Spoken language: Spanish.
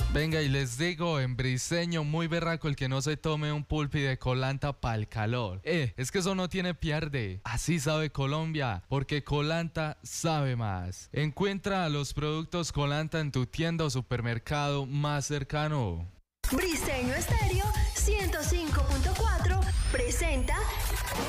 Venga, y les digo, en Briseño, muy berraco el que no se tome un pulpi de colanta pa'l calor. Es que eso no tiene pierde. Así sabe Colombia, porque Colanta sabe más. Encuentra los productos Colanta en tu tienda o supermercado más cercano. Briseño Estéreo 105.4 presenta